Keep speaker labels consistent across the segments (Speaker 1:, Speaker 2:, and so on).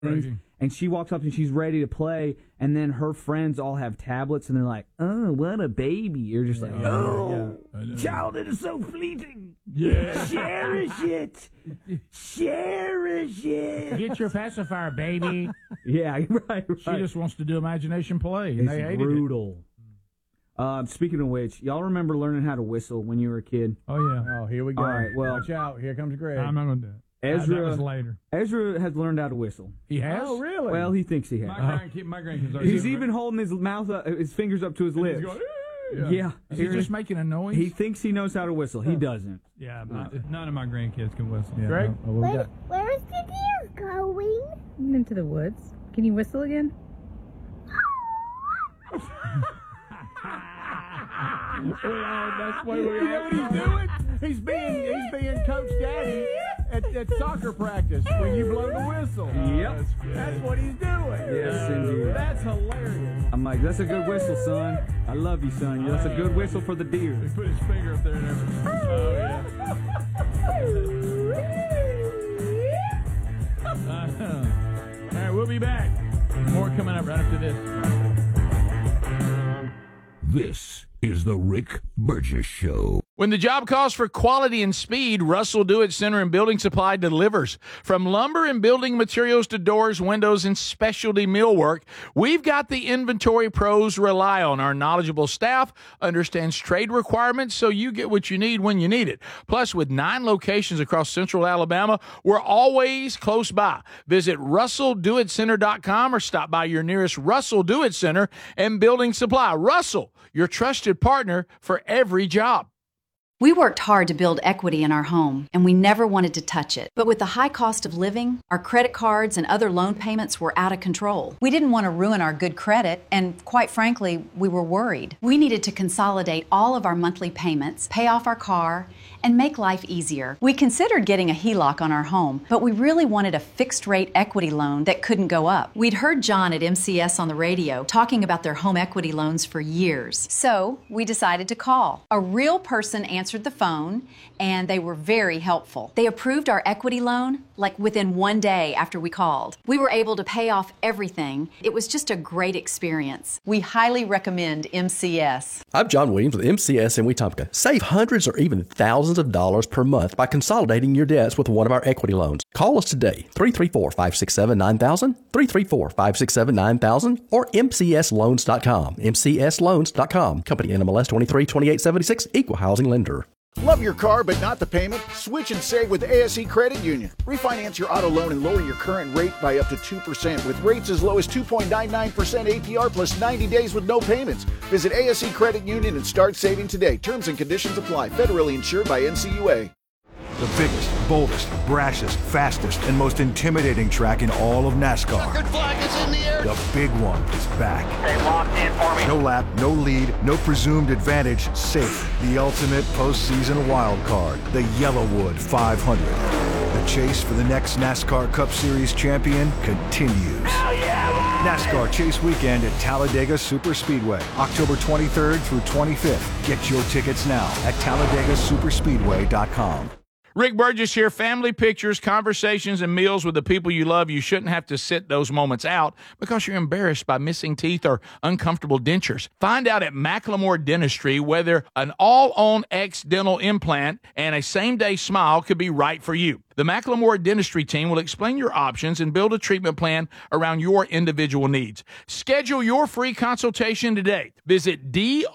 Speaker 1: and she walks up and she's ready to play, and then her friends all have tablets, and they're like, "Oh, what a baby!" You're just like, "Oh, childhood is so fleeting.
Speaker 2: Yeah,
Speaker 1: cherish it, cherish it.
Speaker 2: Get your pacifier, baby."
Speaker 1: Yeah, right.
Speaker 2: She just wants to do imagination play, and they hated
Speaker 1: brutal. Speaking of which, y'all remember learning how to whistle when you were a kid?
Speaker 2: Oh yeah.
Speaker 3: Oh, here we go.
Speaker 1: All right, well,
Speaker 3: watch out. Here comes Greg.
Speaker 2: I'm not going to do it.
Speaker 1: Ezra,
Speaker 2: that was later.
Speaker 1: Ezra has learned how to whistle.
Speaker 2: He has?
Speaker 3: Oh, really?
Speaker 1: Well, he thinks he has.
Speaker 4: My grandkids are.
Speaker 1: He's even holding his mouth, his fingers up to his lips. Yeah.
Speaker 2: Is he just making a noise?
Speaker 1: He thinks he knows how to whistle. He doesn't.
Speaker 4: Yeah, none of my grandkids can whistle.
Speaker 3: Yeah.
Speaker 2: Greg?
Speaker 5: Where's the deer going?
Speaker 6: Into the woods. Can you whistle again?
Speaker 3: That's what you know what he's doing? He's being Coach Daddy at soccer practice when you blow the whistle.
Speaker 1: Yep.
Speaker 3: That's what he's doing.
Speaker 1: Yes, indeed.
Speaker 3: That's hilarious.
Speaker 1: I'm like, that's a good whistle, son. I love you, son. That's a good whistle for the deer.
Speaker 4: He put his finger up there and everything. Oh, yeah.
Speaker 2: All right, we'll be back. More coming up right after this.
Speaker 7: This is the Rick Burgess Show.
Speaker 2: When the job calls for quality and speed, Russell Do-It Center and Building Supply delivers. From lumber and building materials to doors, windows, and specialty millwork, we've got the inventory pros rely on. Our knowledgeable staff understands trade requirements so you get what you need when you need it. Plus, with 9 locations across central Alabama, we're always close by. Visit RussellDoItCenter.com or stop by your nearest Russell Do-It Center and Building Supply. Russell, your trusted partner for every job.
Speaker 8: We worked hard to build equity in our home, and we never wanted to touch it. But with the high cost of living, our credit cards and other loan payments were out of control. We didn't want to ruin our good credit, and quite frankly, we were worried. We needed to consolidate all of our monthly payments, pay off our car, and make life easier. We considered getting a HELOC on our home, but we really wanted a fixed-rate equity loan that couldn't go up. We'd heard John at MCS on the radio talking about their home equity loans for years. So we decided to call. A real person answered the phone, and they were very helpful. They approved our equity loan like within 1 day after we called. We were able to pay off everything. It was just a great experience. We highly recommend MCS.
Speaker 9: I'm John Williams with MCS in Wetumpka. Save hundreds or even thousands of dollars per month by consolidating your debts with one of our equity loans. Call us today, 334-567-9000, 334-567-9000, or mcsloans.com, mcsloans.com. Company NMLS 232876, Equal Housing Lender.
Speaker 10: Love your car but not the payment? Switch and save with ASE Credit Union. Refinance your auto loan and lower your current rate by up to 2% with rates as low as 2.99% APR plus 90 days with no payments. Visit ASE Credit Union and start saving today. Terms and conditions apply. Federally insured by NCUA.
Speaker 11: The biggest, boldest, brashest, fastest, and most intimidating track in all of NASCAR.
Speaker 12: Checkered flag is in the air.
Speaker 11: The big one is back.
Speaker 12: Stay locked in for me.
Speaker 11: No lap, no lead, no presumed advantage, safe. The ultimate postseason wild card, the Yellowwood 500. The chase for the next NASCAR Cup Series champion continues.
Speaker 12: Hell yeah!
Speaker 11: NASCAR Chase Weekend at Talladega Superspeedway, October 23rd through 25th. Get your tickets now at TalladagaSuperspeedway.com.
Speaker 2: Rick Burgess here. Family pictures, conversations, and meals with the people you love. You shouldn't have to sit those moments out because you're embarrassed by missing teeth or uncomfortable dentures. Find out at Macklemore Dentistry whether an all-on-X dental implant and a same-day smile could be right for you. The Macklemore Dentistry team will explain your options and build a treatment plan around your individual needs. Schedule your free consultation today. Visit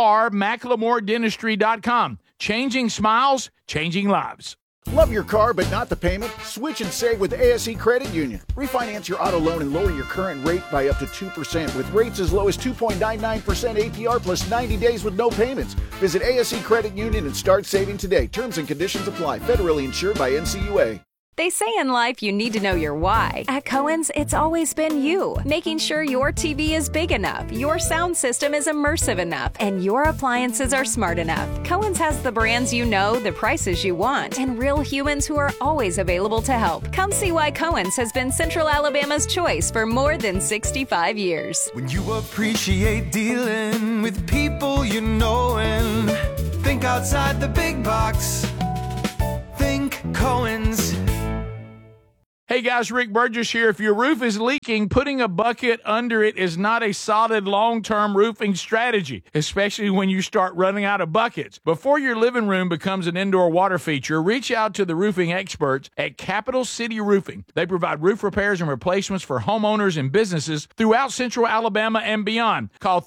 Speaker 2: drmacklemore.dentistry.com. Changing smiles, changing lives.
Speaker 10: Love your car but not the payment? Switch and save with ASE Credit Union. Refinance your auto loan and lower your current rate by up to 2% with rates as low as 2.99% APR plus 90 days with no payments. Visit ASE Credit Union and start saving today. Terms and conditions apply. Federally insured by NCUA.
Speaker 13: They say in life you need to know your why. At Cohen's, it's always been you. Making sure your TV is big enough, your sound system is immersive enough, and your appliances are smart enough. Cohen's has the brands you know, the prices you want, and real humans who are always available to help. Come see why Cohen's has been Central Alabama's choice for more than 65 years.
Speaker 14: When you appreciate dealing with people you know and think outside the big box, think Cohen's.
Speaker 2: Hey, Hey guys, Rick Burgess here. If your roof is leaking, putting a bucket under it is not a solid long-term roofing strategy, especially when you start running out of buckets. Before your living room becomes an indoor water feature, reach out to the roofing experts at Capital City Roofing. They provide roof repairs and replacements for homeowners and businesses throughout Central Alabama and beyond. Call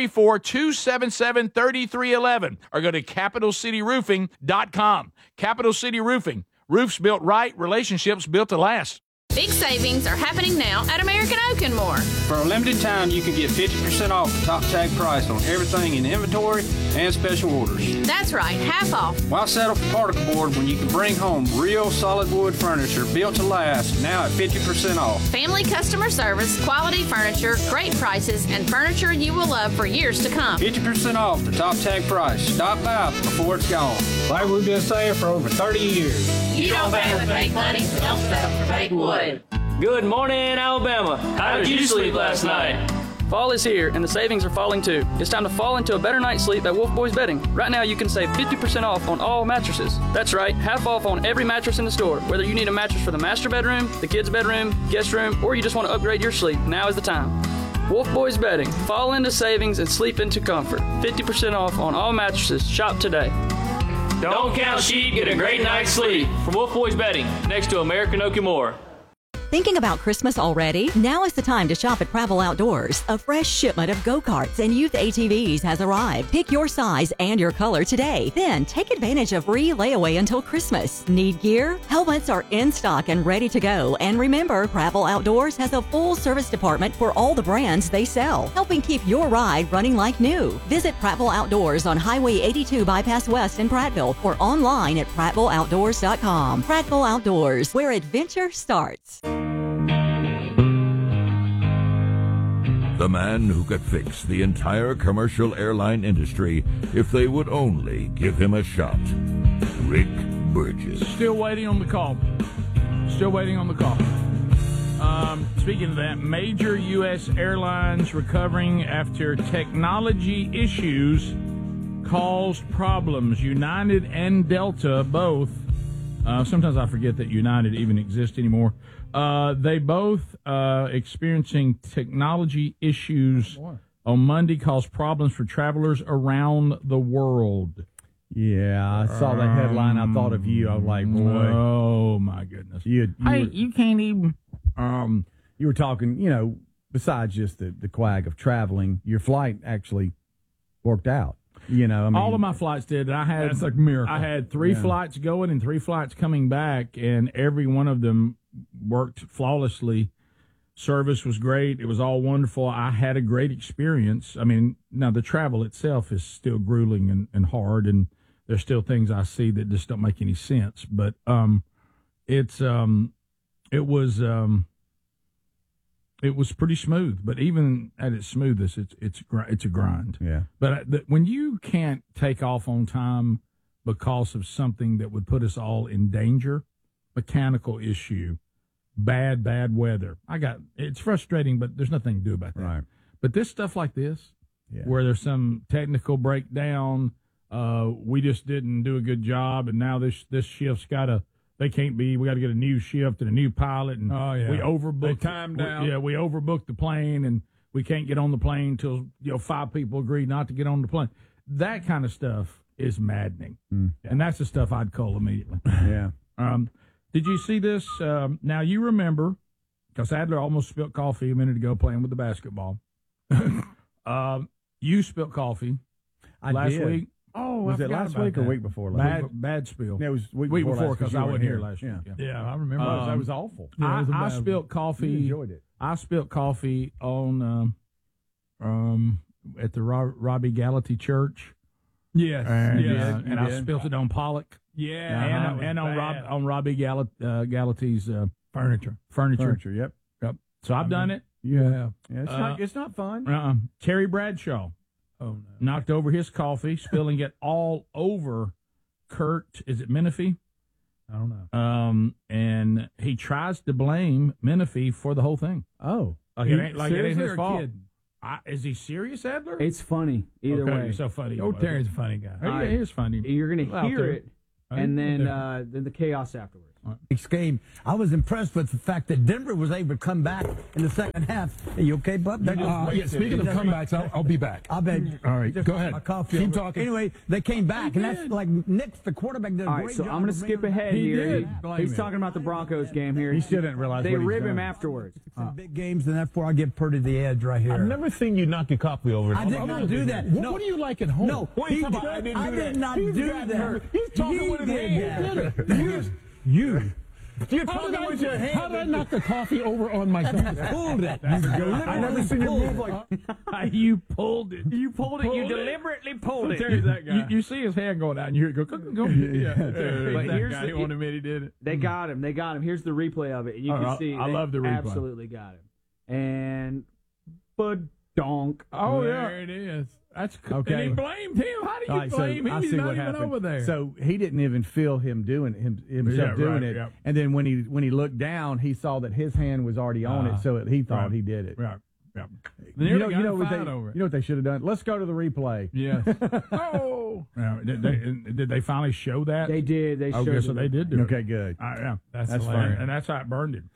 Speaker 2: 334-277-3311 or go to CapitalCityRoofing.com. Capital City Roofing. Roofs built right, relationships built to last.
Speaker 15: Big savings are happening now at American Oak and More.
Speaker 16: For a limited time, you can get 50% off the top tag price on everything in inventory and special orders.
Speaker 15: That's right, half off.
Speaker 16: Why settle for particle board when you can bring home real solid wood furniture built to last now at 50% off?
Speaker 15: Family customer service, quality furniture, great prices, and furniture you will love for years to come.
Speaker 16: 50% off the top tag price. Stop by before it's gone. Like we've been saying for over 30 years.
Speaker 15: You don't pay with fake money, so don't settle for fake wood.
Speaker 17: Good morning, Alabama. How did you sleep last night? Fall is here, and the savings are falling too. It's time to fall into a better night's sleep at Wolf Boys Bedding. Right now, you can save 50% off on all mattresses. That's right, half off on every mattress in the store. Whether you need a mattress for the master bedroom, the kids' bedroom, guest room, or you just want to upgrade your sleep, now is the time. Wolf Boys Bedding. Fall into savings and sleep into comfort. 50% off on all mattresses. Shop today. Don't count sheep, get a great night's sleep. From Wolf Boys Bedding, next to American Oak and More.
Speaker 18: Thinking about Christmas already? Now is the time to shop at Prattville Outdoors. A fresh shipment of go-karts and youth ATVs has arrived. Pick your size and your color today. Then take advantage of free layaway until Christmas. Need gear? Helmets are in stock and ready to go. And remember, Prattville Outdoors has a full service department for all the brands they sell, helping keep your ride running like new. Visit Prattville Outdoors on Highway 82 Bypass West in Prattville or online at prattvilleoutdoors.com. Prattville Outdoors, where adventure starts.
Speaker 7: The man who could fix the entire commercial airline industry if they would only give him a shot. Rick Burgess.
Speaker 2: Still waiting on the call. Speaking of that, major U.S. airlines recovering after technology issues caused problems. United and Delta both. Sometimes I forget that United even exists anymore. They both experiencing technology issues on Monday caused problems for travelers around the world.
Speaker 3: Yeah, I saw that headline. I thought of you. I was like, boy.
Speaker 2: Oh, my goodness.
Speaker 3: You
Speaker 2: can't even.
Speaker 3: You were talking, besides just the quag of traveling, your flight actually worked out.
Speaker 2: All of my flights did. That's like a miracle. I had 3 flights going and 3 flights coming back, and every one of them worked flawlessly. Service was great. It was all wonderful. I had a great experience. I mean, now the travel itself is still grueling and hard, and there's still things I see that just don't make any sense. But it was pretty smooth. But even at its smoothest, it's a grind.
Speaker 3: Yeah.
Speaker 2: But when you can't take off on time because of something that would put us all in danger, mechanical issue, bad weather. It's frustrating, but there's nothing to do about that.
Speaker 3: Right.
Speaker 2: But this stuff like this, where there's some technical breakdown, we just didn't do a good job, and now this shift's we got to get a new shift and a new pilot, and we overbooked. We overbooked the plane, and we can't get on the plane until 5 people agree not to get on the plane. That kind of stuff is maddening, and that's the stuff I'd call immediately.
Speaker 3: Yeah.
Speaker 2: Did you see this? Now, you remember, because Adler almost spilled coffee a minute ago playing with the basketball. You spilled coffee last week.
Speaker 3: Oh, was it last week or week before last?
Speaker 2: Bad spill.
Speaker 3: Yeah, it was week
Speaker 2: before because I wasn't here last week.
Speaker 3: Yeah, I remember. That was awful.
Speaker 2: I spilled coffee.
Speaker 3: You enjoyed it.
Speaker 2: I spilled coffee on at the Robbie Gallaty Church.
Speaker 3: Yes,
Speaker 2: and I spilled it on Pollock.
Speaker 3: Yeah,
Speaker 2: and on Robbie Gallaty's
Speaker 3: furniture. Yep.
Speaker 2: So I've done it.
Speaker 3: Yeah. It's not fun.
Speaker 2: Terry Bradshaw.
Speaker 3: Oh, no.
Speaker 2: Knocked over his coffee, spilling it all over Kurt. Is it Menifee?
Speaker 3: I don't know.
Speaker 2: And he tries to blame Menifee for the whole thing.
Speaker 3: Oh,
Speaker 2: it ain't his fault. Is he serious, Adler?
Speaker 1: It's funny either way.
Speaker 2: So funny.
Speaker 3: Terry's a funny guy.
Speaker 2: He is funny.
Speaker 1: You're going to hear it, and then the chaos afterwards.
Speaker 19: Next game, I was impressed with the fact that Denver was able to come back in the second half. Are you okay, Bub?
Speaker 20: Speaking of comebacks, I'll be back.
Speaker 19: I'll bet.
Speaker 20: All right, go ahead.
Speaker 19: My coffee
Speaker 20: Keep
Speaker 19: over.
Speaker 20: talking.
Speaker 19: Anyway, they came back, and that's like Nick, the quarterback, did a
Speaker 1: All
Speaker 19: great
Speaker 1: right, so
Speaker 19: job.
Speaker 1: I'm going to skip ahead here. He's talking about the Broncos game here.
Speaker 3: He still didn't realize
Speaker 1: they
Speaker 3: what he's
Speaker 1: rib him
Speaker 3: doing.
Speaker 1: afterwards.
Speaker 19: Big games, and therefore I give Purdy the edge right here.
Speaker 3: I've never seen you knock your coffee over.
Speaker 19: I did not do that.
Speaker 3: What do you like at home?
Speaker 19: No,
Speaker 3: What are you
Speaker 19: he
Speaker 3: talking
Speaker 19: did-
Speaker 3: about?
Speaker 19: I did not
Speaker 3: He's
Speaker 19: do
Speaker 3: got
Speaker 19: that.
Speaker 3: her- He's talking
Speaker 19: He
Speaker 3: with his
Speaker 19: did
Speaker 3: hand.
Speaker 19: that.
Speaker 3: Who did it?
Speaker 19: You.
Speaker 3: You're talking with your hand. How did I knock the coffee over on myself?
Speaker 19: I pulled it.
Speaker 3: I never seen you move like
Speaker 4: You pulled it.
Speaker 1: You pulled it. You deliberately pulled it.
Speaker 4: There's that guy. You see his hand going out, and you hear it go. Yeah.
Speaker 1: But
Speaker 4: That
Speaker 1: here's
Speaker 4: guy, he won't admit he did it.
Speaker 1: They got him. They got him. Here's the replay of it. And you can see.
Speaker 4: I
Speaker 1: they
Speaker 4: love the replay.
Speaker 1: Absolutely got him. And donk.
Speaker 4: Oh,
Speaker 3: There
Speaker 4: yeah.
Speaker 3: it is.
Speaker 4: That's
Speaker 3: Okay.
Speaker 4: And he blamed him. How do you
Speaker 3: All right,
Speaker 4: blame him?
Speaker 3: I
Speaker 4: He's
Speaker 3: see
Speaker 4: not
Speaker 3: what
Speaker 4: even
Speaker 3: happened.
Speaker 4: over there.
Speaker 3: So he didn't even feel him doing himself
Speaker 4: Yeah,
Speaker 3: doing
Speaker 4: right,
Speaker 3: it,
Speaker 4: yeah.
Speaker 3: and then when he looked down, he saw that his hand was already on it, so he thought
Speaker 4: right.
Speaker 3: he did it.
Speaker 4: Right. Yeah.
Speaker 3: You know what
Speaker 4: over it.
Speaker 3: you know what they should have done? Let's go to the replay.
Speaker 4: Yes. Oh. Yeah, did they finally show that?
Speaker 1: They did. They showed
Speaker 4: Okay,
Speaker 1: it.
Speaker 4: so they did do it.
Speaker 3: Okay, good.
Speaker 4: Yeah, that's
Speaker 3: That's
Speaker 4: hilarious.
Speaker 3: fine.
Speaker 4: And that's how it burned him.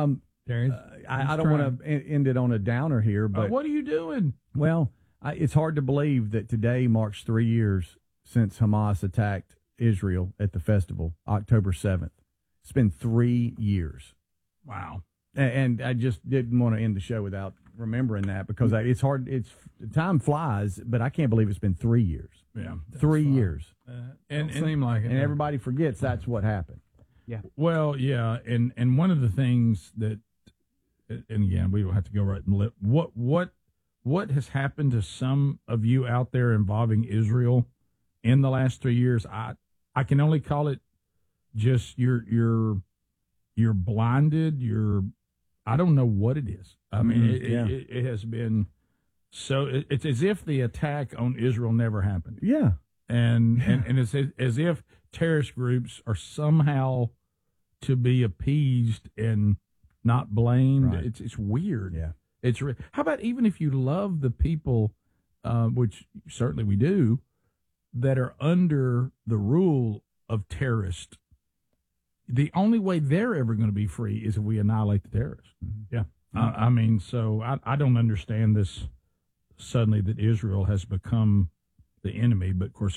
Speaker 3: I don't want to end it on a downer here, but
Speaker 4: what are you doing?
Speaker 3: well, it's hard to believe that today marks 3 years since Hamas attacked Israel at the festival, October 7th. It's been 3 years.
Speaker 4: Wow.
Speaker 3: And I just didn't want to end the show without remembering that because it's hard. Time flies, but I can't believe it's been 3 years.
Speaker 4: Yeah.
Speaker 3: 3 years.
Speaker 4: And seem like it.
Speaker 3: And everybody forgets that's what happened.
Speaker 1: Yeah.
Speaker 4: Well, yeah, and one of the things that, and again, we don't have to go right and lip. What has happened to some of you out there involving Israel in the last 3 years? I can only call it just you're blinded. I don't know what it is. I mean, it has been so. It's as if the attack on Israel never happened.
Speaker 3: Yeah.
Speaker 4: And it's as if terrorist groups are somehow to be appeased and not blamed.
Speaker 3: Right.
Speaker 4: It's weird.
Speaker 3: Yeah.
Speaker 4: How about even if you love the people, which certainly we do, that are under the rule of terrorists, the only way they're ever going to be free is if we annihilate the terrorists.
Speaker 3: Mm-hmm.
Speaker 4: Yeah. I mean, so I don't understand this suddenly that Israel has become the enemy, but of course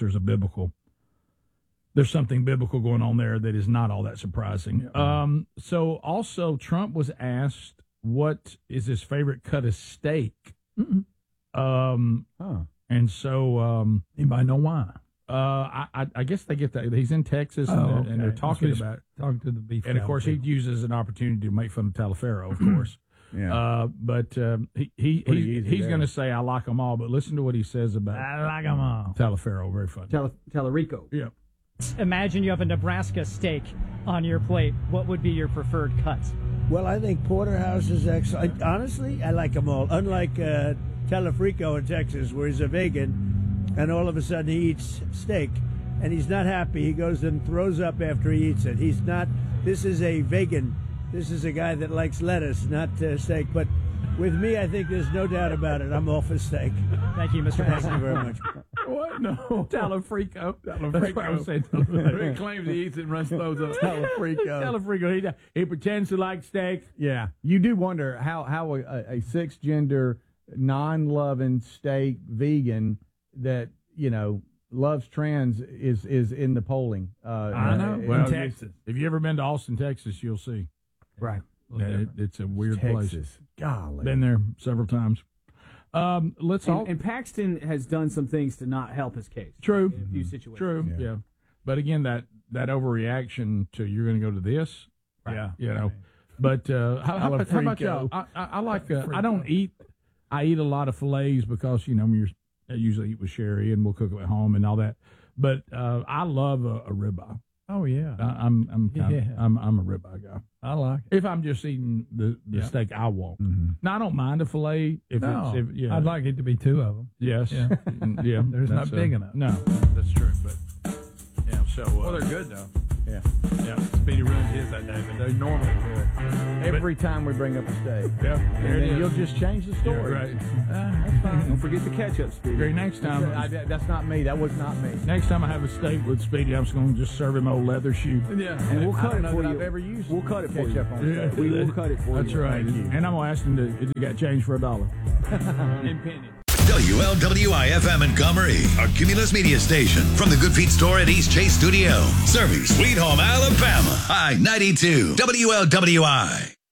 Speaker 4: there's something biblical going on there that is not all that surprising.
Speaker 3: Yeah.
Speaker 4: So also Trump was asked what is his favorite cut of steak. And so
Speaker 3: Anybody know why?
Speaker 4: I guess they get that. He's in Texas and they're talking about it.
Speaker 3: Talking to the beef.
Speaker 4: And of course, he uses an opportunity to make fun of Taliaferro, of course.
Speaker 3: Yeah.
Speaker 4: But he's going to say, I like them all. But listen to what he says about
Speaker 3: I like them all.
Speaker 4: Taliaferro. Very funny.
Speaker 1: Tellerico.
Speaker 4: Yeah.
Speaker 21: Imagine you have a Nebraska steak on your plate. What would be your preferred cut?
Speaker 22: Well, I think Porterhouse is excellent. Honestly, I like them all. Unlike Telefrico in Texas, where he's a vegan, and all of a sudden he eats steak, and he's not happy. He goes and throws up after he eats it. He's not. This is a vegan. This is a guy that likes lettuce, not steak. But with me, I think there's no doubt about it. I'm all for steak.
Speaker 21: Thank you, Mr.
Speaker 22: Thank you very much.
Speaker 4: What? No.
Speaker 1: Tellerico.
Speaker 4: That's what I was saying.
Speaker 3: He claims he eats it and runs those up.
Speaker 4: Tellerico. He pretends to like steak.
Speaker 3: Yeah. You do wonder how a cisgender, non-loving steak vegan that, loves trans is in the polling.
Speaker 4: I know.
Speaker 3: In
Speaker 4: Well,
Speaker 3: Texas.
Speaker 4: if you ever been to Austin, Texas, you'll see.
Speaker 3: Right.
Speaker 4: It's a weird
Speaker 3: Texas.
Speaker 4: place.
Speaker 3: Golly.
Speaker 4: Been there several times.
Speaker 1: And Paxton has done some things to not help his case.
Speaker 4: True.
Speaker 1: In a few situations.
Speaker 4: True. Yeah. But again, that overreaction to you're going to go to this.
Speaker 3: Yeah.
Speaker 4: But how about y'all? I like. I don't eat. I eat a lot of fillets because I usually eat with Sherry and we'll cook it at home and all that. But I love a ribeye.
Speaker 3: Oh yeah.
Speaker 4: I'm a ribeye guy.
Speaker 3: I like it.
Speaker 4: If I'm just eating the steak I want.
Speaker 3: Mm-hmm.
Speaker 4: Now I don't mind a fillet
Speaker 3: I'd like it to be two of them.
Speaker 4: Yes.
Speaker 3: Yeah.
Speaker 4: Yeah.
Speaker 3: There's not big enough.
Speaker 4: No, that's true. But yeah. So
Speaker 3: they're good though. Yeah.
Speaker 4: Yeah, Speedy ruined his that day, but they normally do it.
Speaker 3: Every time we bring up a steak.
Speaker 4: Yeah,
Speaker 3: And
Speaker 4: there it
Speaker 3: then
Speaker 4: is.
Speaker 3: you'll just change the story.
Speaker 4: Yeah, right.
Speaker 3: That's fine.
Speaker 1: Don't forget the ketchup, Speedy.
Speaker 4: Okay, next time.
Speaker 3: That's not me. That was not me.
Speaker 4: Next time I have a steak with Speedy, I'm just going to just serve him old leather shoe.
Speaker 3: Yeah.
Speaker 1: And we'll
Speaker 3: I
Speaker 1: cut
Speaker 3: don't
Speaker 1: it
Speaker 3: know
Speaker 1: for
Speaker 3: that
Speaker 1: you.
Speaker 3: I've ever used
Speaker 1: We'll cut it for you.
Speaker 3: ketchup on steak.
Speaker 1: We will cut it for
Speaker 4: That's
Speaker 1: you.
Speaker 4: right.
Speaker 3: Thank you.
Speaker 4: And I'm going to ask him to get change for $1.
Speaker 1: And penny.
Speaker 5: WLWI-FM Montgomery, our Cumulus media station. From the Good Feet store at East Chase Studio. Serving Sweet Home, Alabama. I-92, WLWI.